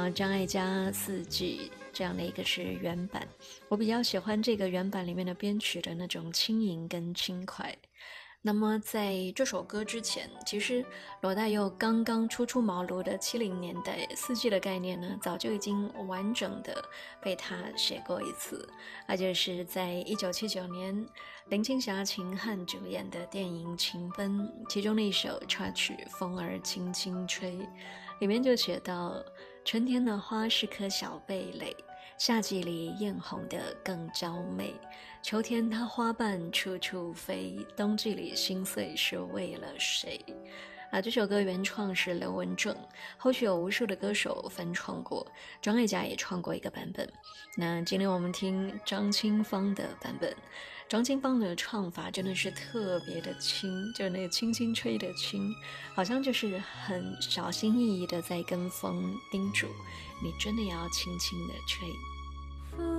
张艾嘉四季这样的一个是原版，我比较喜欢这个原版里面的编曲的那种轻盈跟轻快。那么在这首歌之前，其实罗大佑刚刚初茅庐的70年代，四季的概念呢，早就已经完整的被他写过一次，那就是在1979年林青霞、秦汉主演的电影《情奔》，其中的一首插曲《风儿轻轻吹》，里面就写到：春天的花是颗小蓓蕾，夏季里艳红的更娇媚，秋天它花瓣处处飞，冬季里心碎是为了谁？这首歌原创是刘文正，后续有无数的歌手翻唱过，张艾嘉也创过一个版本。那今天我们听张清芳的版本，张清芳的唱法真的是特别的轻，就那个轻轻吹的轻，好像就是很小心翼翼的在跟风叮嘱你真的要轻轻的吹。